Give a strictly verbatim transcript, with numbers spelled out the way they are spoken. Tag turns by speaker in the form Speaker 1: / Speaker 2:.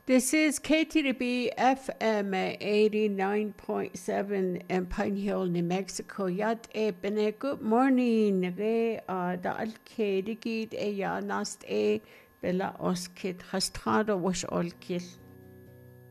Speaker 1: This is K T D B F M eighty-nine point seven in Pine Hill, New Mexico. Yat e bene good morning. Re a da alke digit e ya nast e bella oskit hastrado wash olkil.